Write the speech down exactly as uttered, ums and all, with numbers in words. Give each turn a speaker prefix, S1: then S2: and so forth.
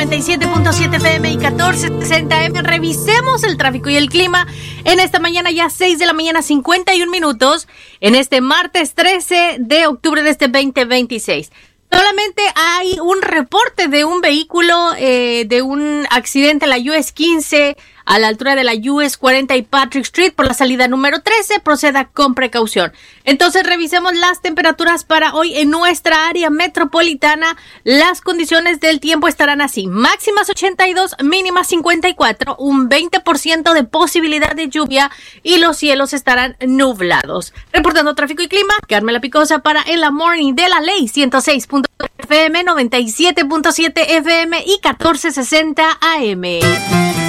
S1: noventa y siete punto siete F M y catorce sesenta M. Revisemos el tráfico y el clima en esta mañana, ya seis de la mañana, cincuenta y un minutos, en este martes trece de octubre de este veinte veintiséis. Solamente hay un reporte de un vehículo, eh, de un accidente en la U S quince a la altura de la U S cuarenta y Patrick Street por la salida número trece. Proceda con precaución. Entonces revisemos las temperaturas para hoy en nuestra área metropolitana. Las condiciones del tiempo estarán así: máximas ochenta y dos, mínimas cincuenta y cuatro, un veinte por ciento de posibilidad de lluvia y los cielos estarán nublados. Reportando tráfico y clima, Carmela Picosa para En la Morning de la Ley ciento seis punto F M, noventa y siete punto siete F M y catorce sesenta A M.